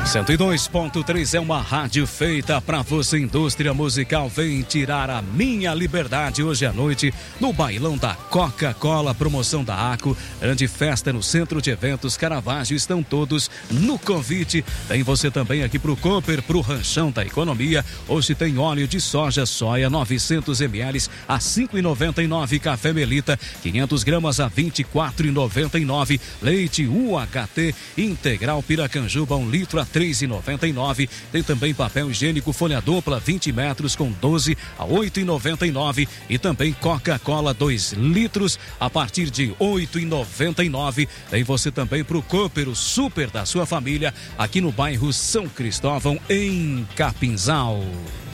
102.3 é uma rádio feita pra você. Indústria musical vem tirar a minha liberdade hoje à noite no bailão da Coca-Cola, promoção da ACO, grande festa no Centro de Eventos Caravaggio, estão todos no convite. Tem você também aqui pro Cooper, pro Ranchão da Economia. Hoje tem óleo de soja 900 ml a 5,99, café Melita 500 gramas a 24,99, leite UHT integral Piracanjuba 1 litro a 3,99. Tem também papel higiênico folha dupla 20 metros com 12 a 8,99 e também Coca-Cola 2 litros a partir de 8,99. Tem você também pro Cooper, o super da sua família, aqui no bairro São Cristóvão, em Capinzal.